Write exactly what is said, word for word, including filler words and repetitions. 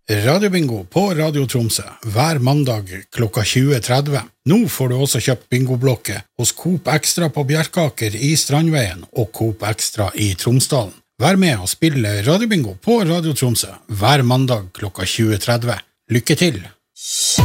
Radiobingo på Radio Tromsø, hver mandag klokka tjue tretti. Nå får du også kjøpt bingoblokke hos Coop Extra på Bjerkaker i Strandveien og Coop Extra i Tromsdalen. Vær med og spille Radiobingo på Radio Tromsø, hver mandag klokka tjue tretti. Lykke til!